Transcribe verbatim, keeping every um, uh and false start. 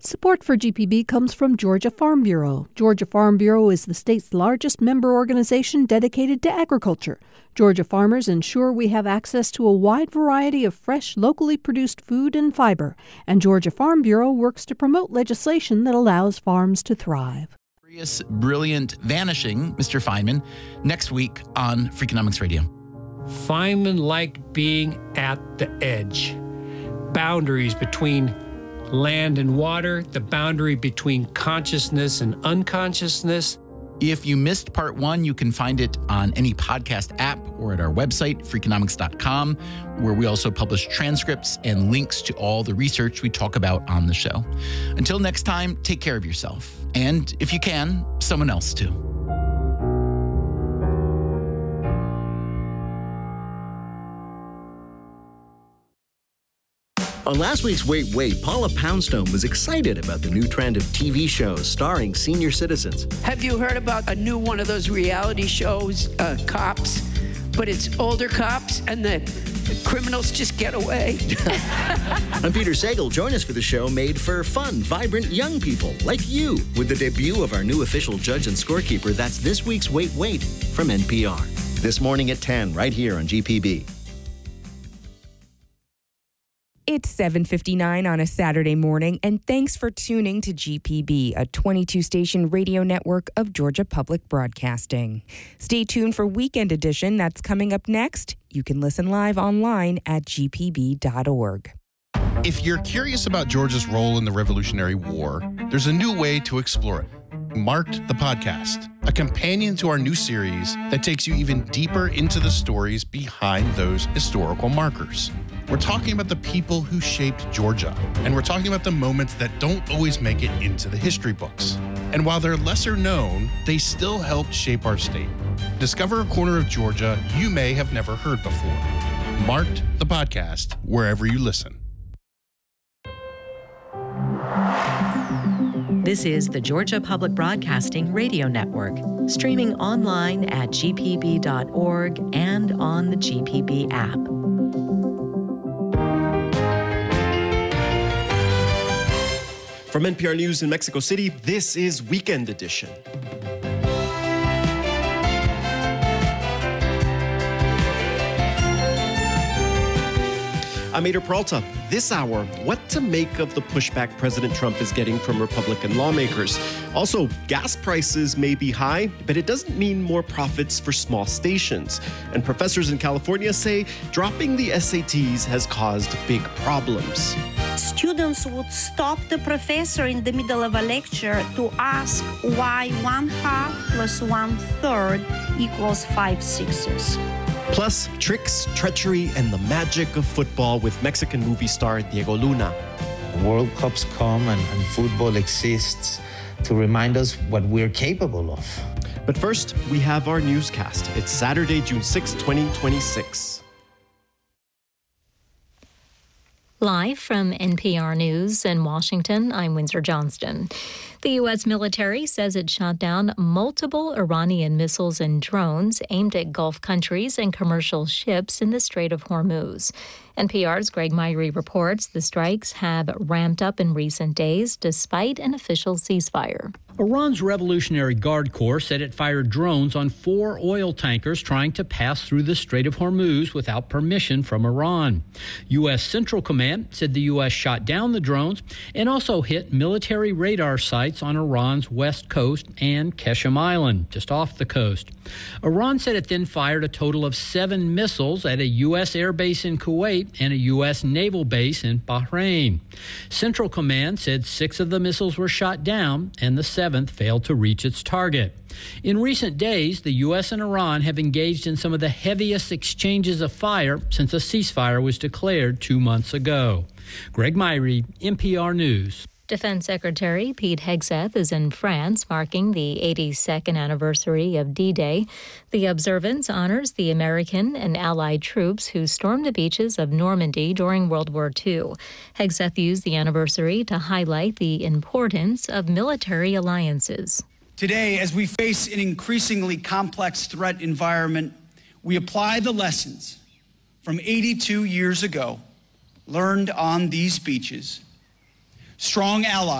Support for G P B comes from Georgia Farm Bureau. Georgia Farm Bureau is the state's largest member organization dedicated to agriculture. Georgia farmers ensure we have access to a wide variety of fresh, locally produced food and fiber. And Georgia Farm Bureau works to promote legislation that allows farms to thrive. Brilliant vanishing, Mister Feynman, next week on Freakonomics Radio. Feynman liked being at the edge. Boundaries between land and water, the boundary between consciousness and unconsciousness. If you missed part one, you can find it on any podcast app or at our website, freakonomics dot com, where we also publish transcripts and links to all the research we talk about on the show. Until next time, take care of yourself. And if you can, someone else too. On last week's Wait, Wait, Paula Poundstone was excited about the new trend of T V shows starring senior citizens. Have you heard about a new one of those reality shows, uh, Cops, but it's older cops and the criminals just get away? I'm Peter Sagal. Join us for the show made for fun, vibrant young people like you with the debut of our new official judge and scorekeeper. That's this week's Wait, Wait from N P R. This morning at ten, right here on G P B. It's seven fifty-nine on a Saturday morning, and thanks for tuning to G P B, a twenty-two station radio network of Georgia Public Broadcasting. Stay tuned for Weekend Edition. That's coming up next. You can listen live online at g p b dot org. If you're curious about Georgia's role in the Revolutionary War, there's a new way to explore it. Marked the Podcast, a companion to our new series that takes you even deeper into the stories behind those historical markers. We're talking about the people who shaped Georgia, and we're talking about the moments that don't always make it into the history books. And while they're lesser known, they still helped shape our state. Discover a corner of Georgia you may have never heard before. Marked the Podcast, wherever you listen. This is the Georgia Public Broadcasting Radio Network, streaming online at g p b dot org and on the G P B app. From N P R News in Mexico City, this is Weekend Edition. I'm Ader Peralta. This hour, what to make of the pushback President Trump is getting from Republican lawmakers. Also, gas prices may be high, but it doesn't mean more profits for small stations. And professors in California say dropping the S A Ts has caused big problems. Students would stop the professor in the middle of a lecture to ask why one half plus one third equals five sixes. Plus, tricks, treachery, and the magic of football with Mexican movie star Diego Luna. World Cups come and, and football exists to remind us what we're capable of. But first, we have our newscast. It's Saturday, June sixth, twenty twenty-six. Live from N P R News in Washington, I'm Windsor Johnston. The U S military says it shot down multiple Iranian missiles and drones aimed at Gulf countries and commercial ships in the Strait of Hormuz. N P R's Greg Myrie reports the strikes have ramped up in recent days despite an official ceasefire. Iran's Revolutionary Guard Corps said it fired drones on four oil tankers trying to pass through the Strait of Hormuz without permission from Iran. U S Central Command said the U S shot down the drones and also hit military radar sites on Iran's west coast and Keshem Island, just off the coast. Iran said it then fired a total of seven missiles at a U S air base in Kuwait and a U S naval base in Bahrain. Central Command said six of the missiles were shot down and the seventh failed to reach its target. In recent days, the U S and Iran have engaged in some of the heaviest exchanges of fire since a ceasefire was declared two months ago. Greg Myrie, N P R News. Defense Secretary Pete Hegseth is in France, marking the eighty-second anniversary of D-Day. The observance honors the American and Allied troops who stormed the beaches of Normandy during World War Two. Hegseth used the anniversary to highlight the importance of military alliances. Today, as we face an increasingly complex threat environment, we apply the lessons from eighty-two years ago, learned on these beaches. Strong allies